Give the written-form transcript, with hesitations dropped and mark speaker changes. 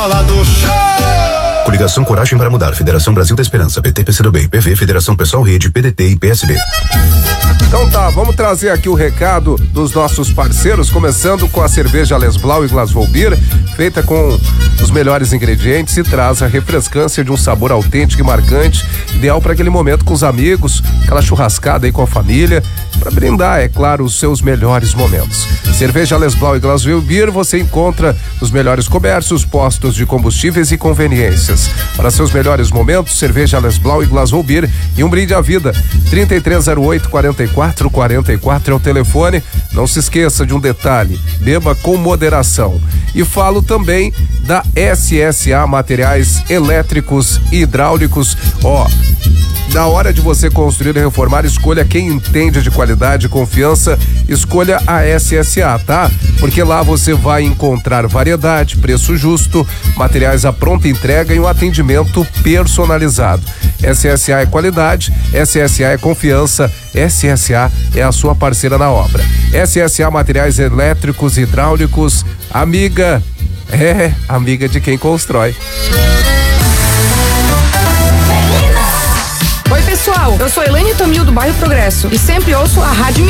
Speaker 1: escola do chão.
Speaker 2: Coligação Coragem para Mudar, Federação Brasil da Esperança, PT, PCdoB, PV, Federação Pessoal Rede, PDT e PSB.
Speaker 3: Então tá, vamos trazer aqui o recado dos nossos parceiros, começando com a cerveja Les Blau e Glasgow Beer, feita com os melhores ingredientes e traz a refrescância de um sabor autêntico e marcante, ideal para aquele momento com os amigos, aquela churrascada aí com a família, para brindar, é claro, os seus melhores momentos. Cerveja Les Blau e Glasgow Beer você encontra nos melhores comércios, postos de combustíveis e conveniências. Para seus melhores momentos, cerveja Les Blau e Glasgow Beer e um brinde à vida. 3308-4444 é o telefone. Não se esqueça de um detalhe, beba com moderação. E falo também da SSA Materiais Elétricos e Hidráulicos. Na hora de você construir e reformar, escolha quem entende de qualidade e confiança, escolha a SSA, tá? Porque lá você vai encontrar variedade, preço justo, materiais à pronta entrega e um atendimento personalizado. SSA é qualidade, SSA é confiança, SSA é a sua parceira na obra. SSA Materiais Elétricos e Hidráulicos, amiga de quem constrói.
Speaker 4: Oi pessoal, eu sou Elaine Tomil do bairro Progresso e sempre ouço a Rádio